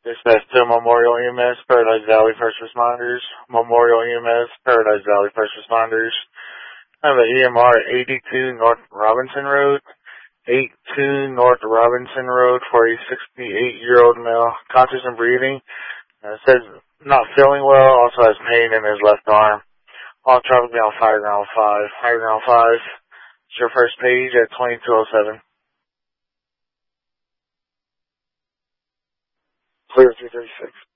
Dispatch to Memorial EMS, Paradise Valley First Responders. Memorial EMS, Paradise Valley First Responders. I have an EMR at 82 North Robinson Road. 82 North Robinson Road for a 68-year-old male, conscious and breathing. Says not feeling well, also has pain in his left arm. All traffic down Higher Ground 5. Higher Ground 5. It's your first page at 2207. Clear 236.